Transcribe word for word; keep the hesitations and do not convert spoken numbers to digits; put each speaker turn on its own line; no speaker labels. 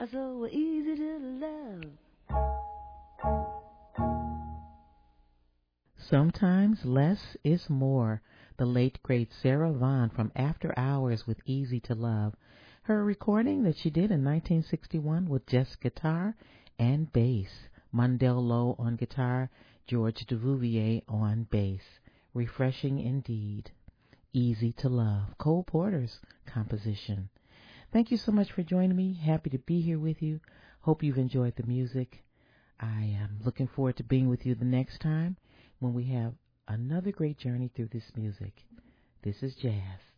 So easy to love.
Sometimes less is more. The late, great Sarah Vaughan from After Hours with Easy to Love. Her recording that she did in nineteen sixty-one with just guitar and bass. Mundell Lowe on guitar, George Duvivier on bass. Refreshing indeed. Easy to Love. Cole Porter's composition. Thank you so much for joining me. Happy to be here with you. Hope you've enjoyed the music. I am looking forward to being with you the next time when we have another great journey through this music. This is jazz.